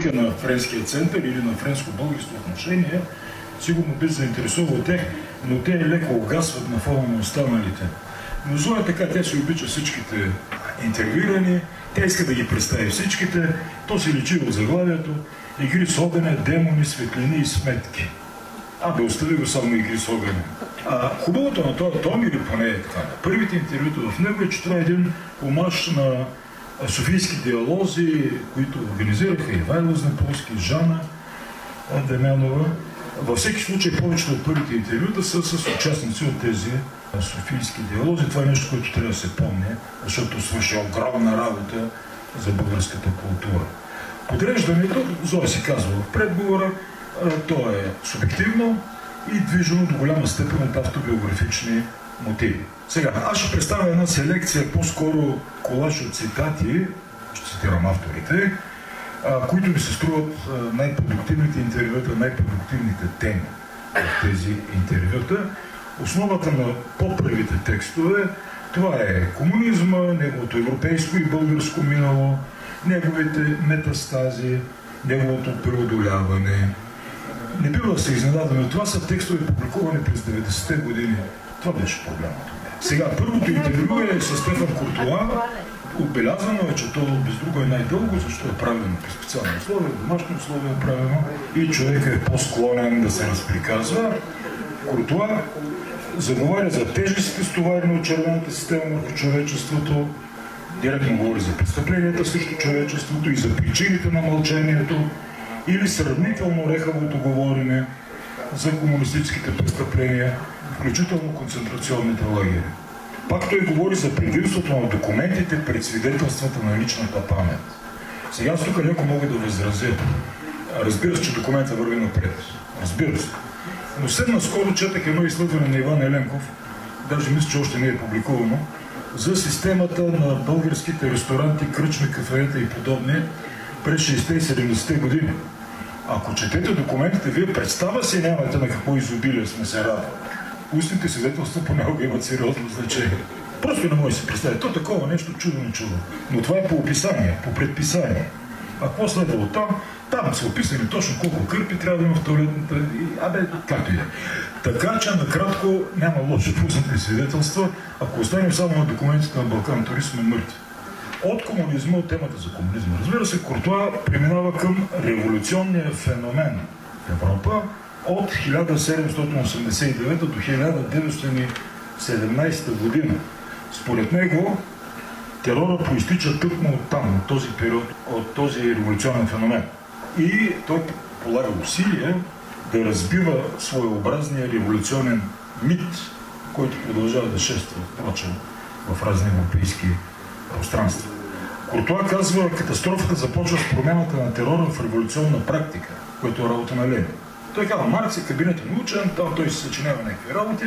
политика на Френския център или на френско-българско отношение, сигурно би заинтересувал тях, но те леко огасват на фона на останалите. Но зло е така, те си обича всичките интервюирани, тя иска да ги представи всичките, то се личи от заглавието: игри с огъня, демони, светлини и сметки. Остави го само игри с огъня. Хубавото на този том, или поне е така, първите интервюта в него е, че това е един омаж на софийски диалози, които организираха Ивайло Знеполски, Жана Демянова. Във всеки случай, повечето от първите интервюта са с участници от тези софийски диалози. Това е нещо, което трябва да се помни, защото свърши огромна работа за българската култура. Подреждането, Зоя си казва в предговора, то е субективно и движено до голяма степен от автобиографични мотиви. Сега, аз ще представя една селекция, по-скоро колаж от цитати, ще цитирам авторите, които ми се струват най-продуктивните интервюта, най-продуктивните теми в тези интервюта. Основата на по-първите текстове, това е комунизма, неговото европейско и българско минало, неговите метастази, неговото преодоляване. Не бива да се изненадаме. Това са текстове, публикувани през 90-те години. Това беше проблемът. Сега, първото интервю е с Стефан Куртоа. Отбелязано е, че то без друго е най-дълго, защото е правено при специални условия, домашни условия е правено и човек е по-склонен да се разприказва. Куртоа заговаря за тежестите, стоварени от червената система върху човечеството, директно говори за престъпленията срещу човечеството и за причините на мълчанието, или сравнително рехавото говорене за комунистическите престъпления, включително концентрационните лагери. Пак той говори за предимството на документите пред свидетелствата на личната памет. Сега аз тук леко мога да възразя. Разбира се, че документът върви напред. Разбира се. Но след наскоро четах едно изследване на Иван Еленков, даже мисля, че още не е публикувано, за системата на българските ресторанти, кръчми, кафеета и подобни през 60-те и 70-те години. Ако четете документите, вие представа си нямате на какво изобилие сме се радвали. Устните свидетелства понякога имат сериозно значение. Просто не може да се представи. То такова нещо чудо. Но това е по описание, по предписание. А какво следва от там? Там са описани точно колко кърпи трябва да има в туалетната. Както и да. Така че накратко няма лошо в устните свидетелства. Ако останем само на документите на Балкан Турист, сме мъртви. От комунизма, от темата за комунизма. Разбира се, Куртоа преминава към революционния феномен в Европа от 1789 до 1917 година. Според него терора проистича тъкмо от там, от този период, от този революционен феномен. И той полага усилия да разбива своеобразния революционен мит, който продължава да шества, впрочем, в разни европейски пространства. Куртоа казва, катастрофата започва с промяната на терора в революционна практика, което е работа на Ленин. Той казва, Маркс е кабинетен учен, там той се съчинява някакви работи,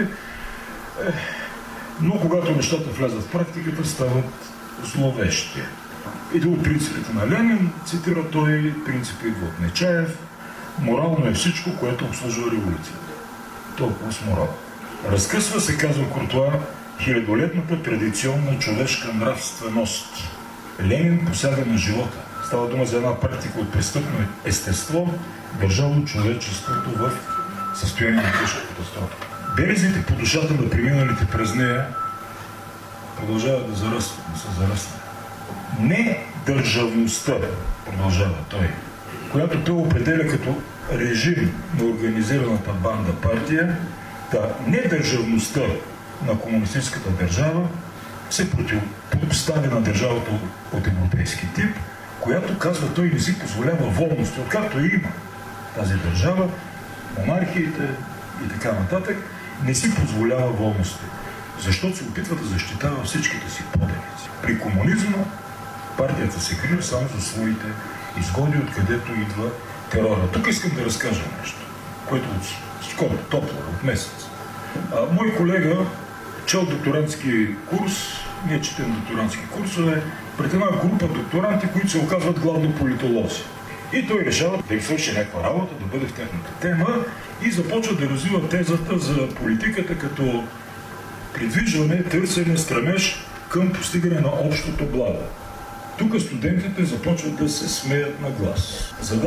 но когато нещата влязат в практиката, стават зловещи. Един от принципите на Ленин, цитира той, принципи идва от Нечаев, морално е всичко, което обслужва революцията. Толкова с морал. Разкъсва се, казва Куртоа, хилядолетната традиционна човешка нравственост. Ленин посяга на живота. Става дума за една практика от престъпно естество, държало човечеството в състояние на тежка катастрофа. Березите по душата на преминалите през нея продължават да зарастват, не са зараснали. Не държавността, продължава той, която той определя като режим на организираната банда партия, не държавността на комунистическата държава се противопоставя на държавата от европейски тип, която, казва той, не си позволява волности, откакто има тази държава, монархиите и така нататък, не си позволява волности, защото се опитва да защитава всичките си поданици. При комунизма партията се крие само за своите изгоди, откъдето идва терора. Тук искам да разкажа нещо, което скоро, топло, от месец. Мой колега чел докторантски курс, ние четем докторантски курсове, пред една група докторанти, които се оказват главно политолози. И той решава да им свърши някаква работа, да бъде в тяхната тема и започва да развива тезата за политиката като придвижване, търсене, стремеж към постигане на общото благо. Тук студентите започват да се смеят на глас.